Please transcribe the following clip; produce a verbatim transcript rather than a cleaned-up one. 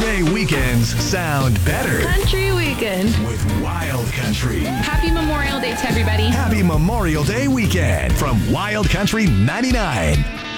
Day weekends sound better Country weekend. with Wild Country. Happy Memorial Day to everybody. Happy Memorial Day weekend from Wild Country ninety-nine.